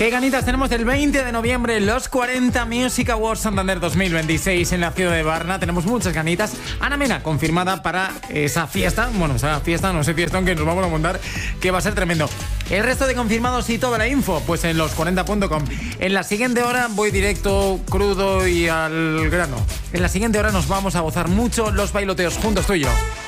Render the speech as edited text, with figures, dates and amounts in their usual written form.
Qué ganitas tenemos del 20 de noviembre, los 40 Music Awards Santander 2026 en la ciudad de Varna. Tenemos muchas ganitas. Ana Mena, confirmada para esa fiesta. Bueno, esa fiesta, no sé, fiestón que nos vamos a montar, que va a ser tremendo. El resto de confirmados y toda la info, pues en los40.com. En la siguiente hora voy directo, crudo y al grano. En la siguiente hora nos vamos a gozar mucho los bailoteos juntos tú y yo.